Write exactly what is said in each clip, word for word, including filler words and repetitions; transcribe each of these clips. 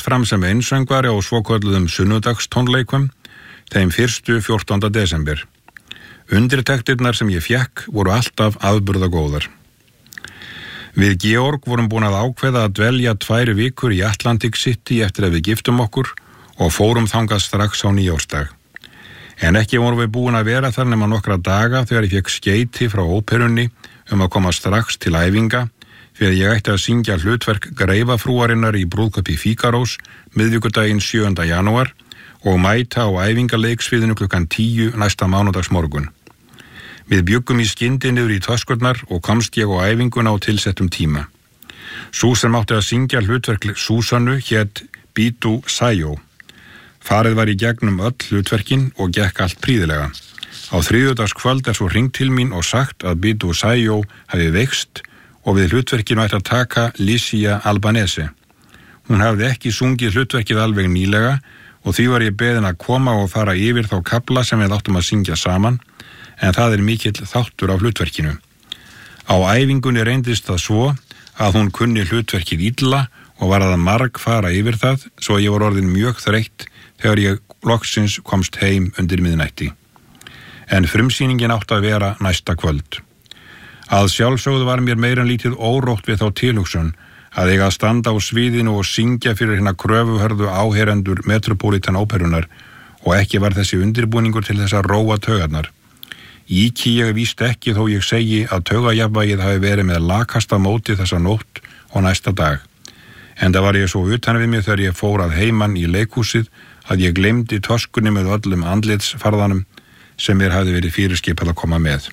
fram sem einsöngvari á svokölluðum sunnudagstónleikum, þeim fyrstu fjórtánda desember. Undirtektirnar sem ég fékk voru alltaf afburðagóðar. Við Georg vorum búin að ákveða að dvelja tvær vikur í Atlantic City eftir að við giftum okkur og fórum þangað strax á nýjársdag. En ekki vorum við búin að vera þar nema nokkra daga þegar ég fékk skeyti frá óperunni um að koma strax til æfinga fyrir ég ætti að syngja hlutverk greifafrúarinnar í brúðkaupi Fígarós miðvikudaginn sjöunda janúar og mæta á æfingaleiksviðinu klukkan tíu næsta mánudagsmorgun. Við bjuggum í skyndi niður í töskurnar og komst ég á æfinguna á tilsettum tíma. Sú sem átti að syngja hlutverk Súsannu hét Bidu Sæjó. Farið var í gegnum öll hlutverkin og gekk allt prýðilega. Á þriðjudagskvöld er svo hringt til mín og sagt að Bidu Sæjó hafi veikst og við hlutverkinu ætti að taka Lísía Albanese. Hún hafði ekki sungið hlutverkið alveg nýlega og því var ég beðin að koma og fara yfir þá kafla sem við áttum að syngja saman, en það er mikill þáttur af hlutverkinu. Á æfingunni reyndist það svo að hún kunni hlutverkið illa og var að marg fara yfir það, svo ég var orðin mjög þreytt þegar ég loksins komst heim undir miðnætti. En frumsýningin átti að vera næsta kvöld. Að sjálfsögðu var mér meira en lítið órótt við þá tilhugsun að eiga að standa á sviðinu og syngja fyrir hérna kröfuhörðu áheyrendur Metropolitan óperunar og ekki var þessi undirbúningur til þess að róa taugarnar. Íki ég víst ekki þó ég segi að taugajafnvægið hafi verið með lakasta móti þessa nótt og næsta dag. En það var ég svo utan við mig þegar ég fór að heiman í leikhúsið að ég gleymdi töskunni með öllum andlitsfarðanum sem mér hafði verið fyrirskipað að koma með.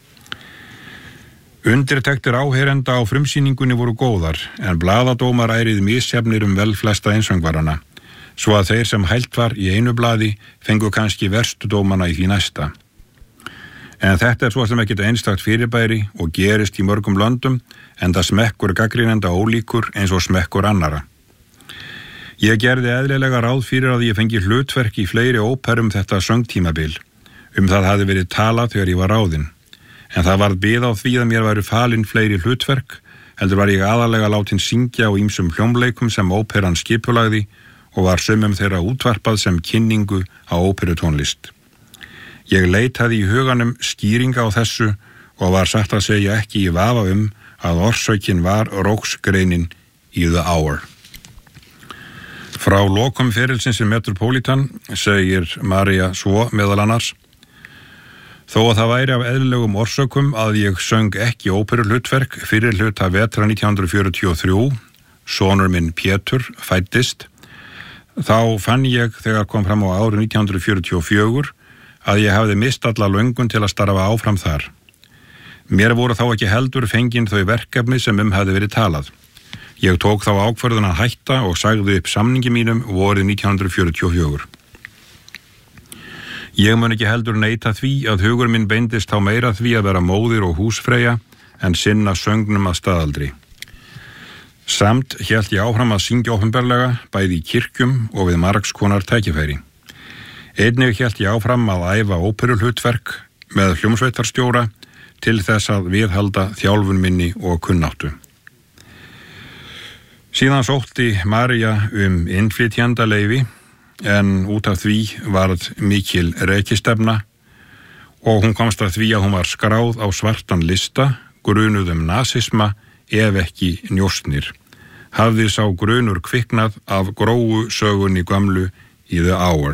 Undirtektir áheyrenda á frumsýningunni voru góðar, en blaðadómar ærið misjafnir um vel flesta einsöngvarana, svo að þeir sem hælt var í einu blaði fengu kannski verstu dómana í því næsta. En þetta er svo sem ekkert einstakt fyrirbæri og gerist í mörgum löndum, en það smekkur gagnrýnenda ólíkur eins og smekkur annara. Ég gerði eðlilega ráð fyrir að ég fengi hlutverk í fleiri óperum þetta söngtímabil. Um það hafði verið talað þegar ég var ráðinn. En það varð bið á því að mér væru falin fleiri hlutverk, heldur var ég aðalega látin syngja á ýmsum hljómleikum sem óperan skipulagði og var sumum þeirra útvarpað sem kynningu á óperutónlist. Ég leitaði í huganum skýringa á þessu og var satt að segja ekki í vafa um að orsökin var róksgreinin í The Hour. Frá lokum ferilsins í Metropolitan segir María svo meðal annars: Þó að það væri af eðlilegum orsökum að ég söng ekki óperuhlutverk fyrir hluta vetra nítján hundruð fjörutíu og þrjú, sonur minn Pétur fæddist, þá fann ég þegar kom fram á árið nítján hundruð fjörutíu og fjögur að ég hafði mist alla löngun til að starfa áfram þar. Mér voru þá ekki heldur fengin þau verkefni sem um hafði verið talað. Ég tók þá ákvörðun að hætta og sagði upp samningi mínum vorið nítján hundruð fjörutíu og fjögur. Ég mun ekki heldur neita því að hugur minn beindist þá meira því að vera móðir og húsfreyja en sinna söngnum að staðaldri. Samt hélt ég áfram að syngja opinberlega bæði í kirkjum og við margs konar tækifæri. Einnig hélt ég áfram að æfa óperuhlutverk með hljómsveitarstjóra til þess að viðhalda þjálfun minni og kunnáttu. Síðan sótti María um innflytjandaleyfi, en út af því varð mikil rekistefna og hún komst að því að hún var skráð á svartan lista, grunuð um nasisma ef ekki njósnir. Hafði sá grunur kviknað af gróu sögunni gömlu í The Hour.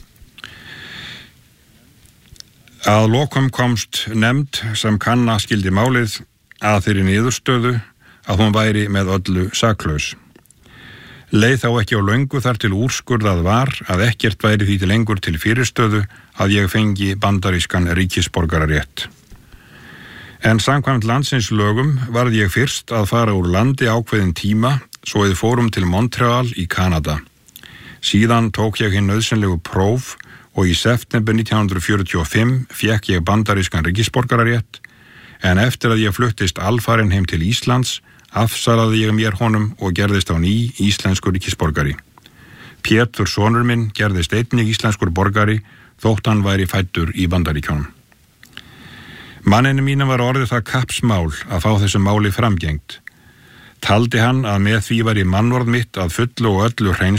Að lokum komst nefnd sem kanna skildi málið að þeirri niðurstöðu að hún væri með öllu saklaus. Leið þá ekki á löngu þar til úrskurðað var að ekkert væri því til lengur til fyrirstöðu að ég fengi bandarískan ríkisborgararétt. En samkvæmt landsins lögum varð ég fyrst að fara úr landi ákveðin tíma svo við fórum til Montreal í Kanada. Síðan tók ég hinn nauðsynlegu próf og í september nítján hundruð fjörutíu og fimm fékk ég bandarískan ríkisborgararétt, en eftir að ég fluttist alfarinn heim til Íslands afsalaði ég mér honum og gerðist á ný íslenskur ríkisborgari. Pétur sonur minn gerðist einnig íslenskur borgari þótt hann væri fæddur í Bandaríkjunum. Manninu mínum var orðið það kappsmál að fá þessu máli framgengt. Taldi hann að með því væri mannorð mitt að fullu og öllu hreinsað